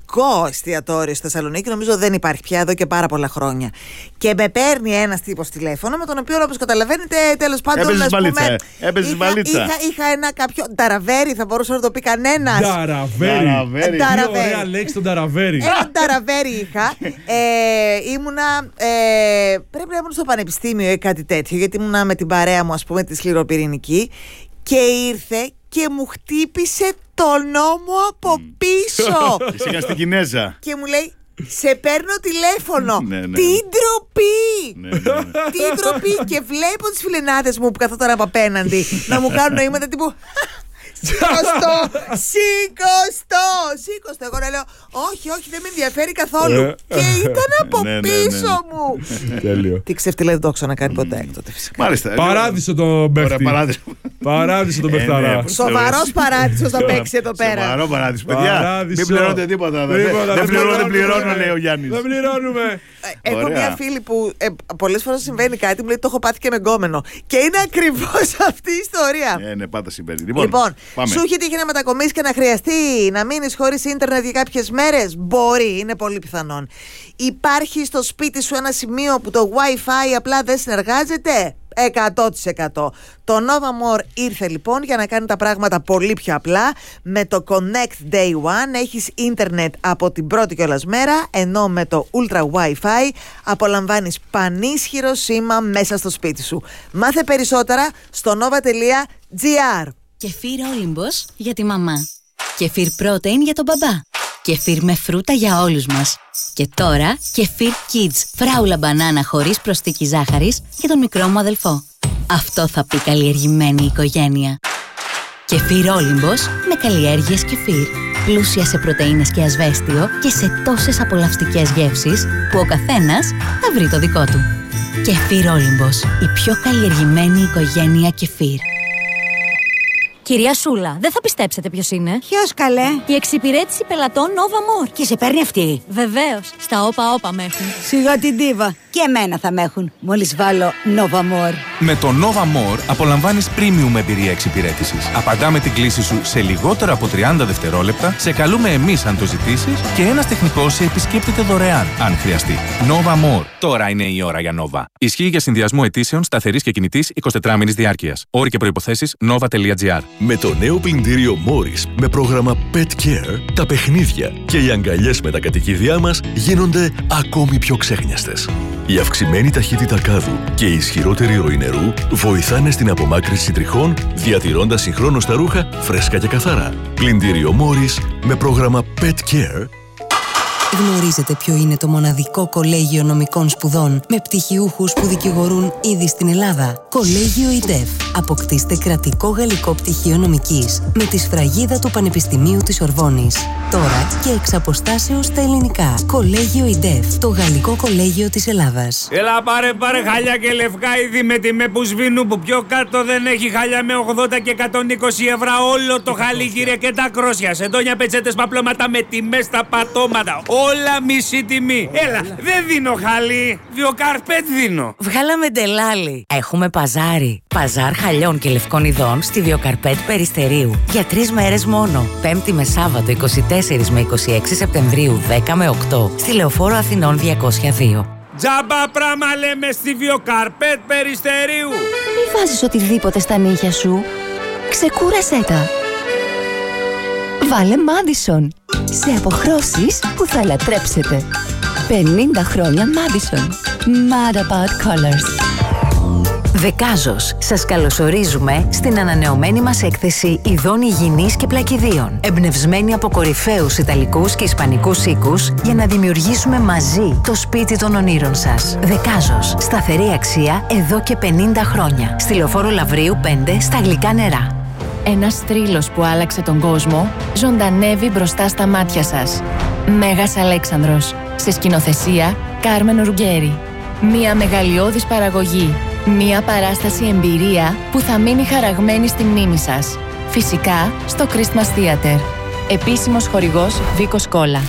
εξαιρετικό εστιατόριο στη Θεσσαλονίκη. Νομίζω δεν υπάρχει πια εδώ και πάρα πολλά χρόνια. Και με παίρνει ένας τύπος τηλέφωνο, με τον οποίο, όπως καταλαβαίνετε, τέλος πάντων. Έπαιζες βαλίτσα. Είχα ένα κάποιο νταραβέρι, θα μπορούσε να το πει κανένας. Νταραβέρι. Τι ωραία λέξη το νταραβέρι. Ένα νταραβέρι είχα. Πρέπει να ήμουν στο πανεπιστήμιο ή κάτι τέτοιο, γιατί ήμουνα με την παρέα μου, ας πούμε, τη σκληροπυρηνική. Και ήρθε και μου χτύπησε το νόμο από πίσω. Εσύ είχα στην Κινέζα. Και μου λέει, σε παίρνω τηλέφωνο. Ναι. Τι ντροπή! Ναι. Τι ντροπή! Και βλέπω τις φιλενάδες μου που καθόταν από απέναντι να μου κάνουν νοήματα τύπου σήκωστο. Εγώ να λέω, όχι, δεν με ενδιαφέρει καθόλου. Και ήταν από πίσω μου. Τέλειο. Τι ξεφτυλέ δεν το έχω ξανακάνει ποτέ έκτοτε, φυσικά. Μάλιστα. Παράδεισο τον παίχτη. Παράδεισο τον παιχταρά. Σοβαρός παράδεισος θα παίξει εδώ πέρα. Σοβαρό παράδεισο, παιδιά. Μην πληρώνετε τίποτα. Δεν πληρώνω, λέει ο Γιάννης. Δεν πληρώνουμε. Έχω μια φίλη που πολλές φορές συμβαίνει κάτι, μου λέει το έχω πάθει και με γκόμενο. Και είναι ακριβώς αυτή η ιστορία. Ναι, πάντα συμβαίνει. Λοιπόν, σου έχει τύχει να μετακομίσεις και να χρειαστεί να μείνεις χωρίς ίντερνετ για κάποιες μέρες? Μπορεί, είναι πολύ πιθανόν. Υπάρχει στο σπίτι σου ένα σημείο που το Wi-Fi απλά δεν συνεργάζεται? 100%. Το Nova More ήρθε λοιπόν για να κάνει τα πράγματα πολύ πιο απλά. Με το Connect Day One έχεις ίντερνετ από την πρώτη κιόλας μέρα, ενώ με το Ultra Wi-Fi απολαμβάνεις πανίσχυρο σήμα μέσα στο σπίτι σου. Μάθε περισσότερα στο nova.gr. Κεφίρ Όλυμπος για τη μαμά. Κεφίρ Protein για τον μπαμπά. Κεφίρ με φρούτα για όλους μας. Και τώρα Κεφίρ Kids, φράουλα μπανάνα χωρίς προσθήκη ζάχαρης για τον μικρό μου αδελφό. Αυτό θα πει καλλιεργημένη οικογένεια. Κεφίρ Όλυμπος με καλλιέργειες κεφίρ. Πλούσια σε πρωτεΐνες και ασβέστιο και σε τόσες απολαυστικές γεύσεις που ο καθένας θα βρει το δικό του. Κεφίρ Όλυμπος, η πιο καλλιεργημένη οικογένεια κεφίρ. Κυρία Σούλα, δεν θα πιστέψετε ποιος είναι. Ποιος, καλέ? Η εξυπηρέτηση πελατών Nova More. Και σε παίρνει αυτή? Βεβαίως, στα όπα με έχουν. Σιγά την ντίβα. Και εμένα θα με έχουν, μόλις βάλω Nova More. Με το Nova More απολαμβάνεις premium εμπειρία εξυπηρέτησης. Απαντάμε την κλήση σου σε λιγότερο από 30 δευτερόλεπτα, σε καλούμε εμείς αν το ζητήσεις και ένας τεχνικός σε επισκέπτεται δωρεάν, αν χρειαστεί. Nova More. Τώρα είναι η ώρα για Nova. Ισχύει για συνδυασμό αιτήσεων σταθερής και κινητής 24μηνης διάρκειας. Όροι και προϋποθέσεις nova.gr. Με το νέο πλυντήριο Morris με πρόγραμμα Pet Care, τα παιχνίδια και οι αγκαλιές με τα κατοικίδια μας γίνονται ακόμη πιο ξέχνιαστες. Η αυξημένη ταχύτητα κάδου και η ισχυρότερη ροή νερού βοηθάνε στην απομάκρυνση τριχών, διατηρώντας συγχρόνως τα ρούχα φρέσκα και καθαρά. Πλυντήριο Morris με πρόγραμμα Pet Care. Γνωρίζετε ποιο είναι το μοναδικό κολέγιο νομικών σπουδών με πτυχιούχους που δικηγορούν ήδη στην Ελλάδα? Κολέγιο ΙΔΕΦ. Αποκτήστε κρατικό γαλλικό πτυχίο νομικής με τη σφραγίδα του Πανεπιστημίου της Ορβόνης. Τώρα και εξ αποστάσεως στα ελληνικά. Κολέγιο ΙΔΕΦ. Το γαλλικό κολέγιο της Ελλάδας. Έλα πάρε χάλια και λευκά είδη με τιμέ που σβήνουν, που πιο κάτω δεν έχει χάλια με 80 και 120 ευρώ όλο το χαλί, κύριε, και τα κρόσια. Σεντόνια, πετσέτες, παπλώματα με τιμές στα πατώματα. Όλα μισή τιμή. Έλα, δεν δίνω χαλί. Βιοκαρπέτ δίνω. Βγάλαμε ντελάλι. Έχουμε παζάρι. Παζάρ χαλιών και λευκών ειδών στη Βιοκαρπέτ Περιστερίου. Για 3 μέρες μόνο. Πέμπτη με Σάββατο 24 με 26 Σεπτεμβρίου 10 με 8. Στη Λεωφόρο Αθηνών 202. Τζάμπα πράμα λέμε στη Βιοκαρπέτ Περιστερίου. Μη βάζεις οτιδήποτε στα νύχια σου. Ξεκούρασέ τα. Βάλε Madison. Σε αποχρώσεις που θα λατρέψετε. 50 χρόνια Madison. Mad about colors. Δεκάζος, σας καλωσορίζουμε στην ανανεωμένη μας έκθεση ειδών υγιεινής και πλακιδίων. Εμπνευσμένη από κορυφαίους ιταλικούς και ισπανικούς οίκους για να δημιουργήσουμε μαζί το σπίτι των ονείρων σας. Δεκάζος, σταθερή αξία εδώ και 50 χρόνια. Στη Λεωφόρο Λαβρίου 5 στα Γλυκά Νερά. Ένας θρύλος που άλλαξε τον κόσμο ζωντανεύει μπροστά στα μάτια σας. Μέγας Αλέξανδρος. Σε σκηνοθεσία Κάρμεν Ρουγκέρι. Μια μεγαλειώδης παραγωγή. Μια παράσταση εμπειρία που θα μείνει χαραγμένη στη μνήμη σας. Φυσικά στο Christmas Theater. Επίσημος χορηγός Βίκος Κόλλα.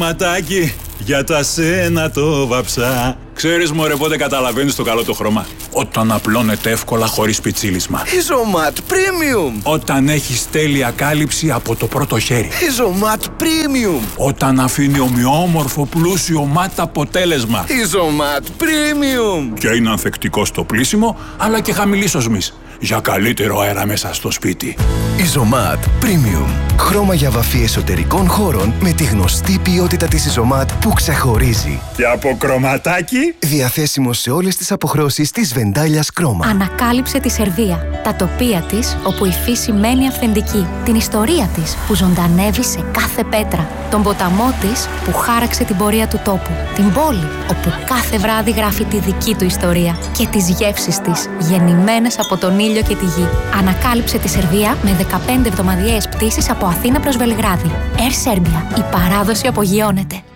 Κρωματάκι, για τα σένα το βαψά. Ξέρεις μωρέ πότε καταλαβαίνεις το καλό το χρώμα? Όταν απλώνεται εύκολα χωρίς πιτσίλισμα. Ιζωμάτ Premium. Όταν έχεις τέλεια κάλυψη από το πρώτο χέρι. Ιζωμάτ Premium. Όταν αφήνει ομοιόμορφο πλούσιο ματ αποτέλεσμα. Ιζωμάτ Premium. Και είναι ανθεκτικό στο πλύσιμο, αλλά και χαμηλής οσμής. Για καλύτερο αέρα μέσα στο σπίτι. Ιζωμάτ Premium. Χρώμα για βαφή εσωτερικών χώρων με τη γνωστή ποιότητα της Ιζωμάτ που ξεχωρίζει. Και από κρωματάκι. Διαθέσιμο σε όλες τις αποχρώσεις της Βεντάλιας Κρόμα. Ανακάλυψε τη Σερβία, τα τοπία της όπου η φύση μένει αυθεντική. Την ιστορία της που ζωντανεύει σε κάθε πέτρα. Τον ποταμό της που χάραξε την πορεία του τόπου. Την πόλη όπου κάθε βράδυ γράφει τη δική του ιστορία. Και τις γεύσεις της γεννημένες από τον ήλιο και τη γη. Ανακάλυψε τη Σερβία με 15 εβδομαδιαίες πτήσεις από Αθήνα προς Βελιγράδι. Air Serbia. Η παράδοση απογειώνεται.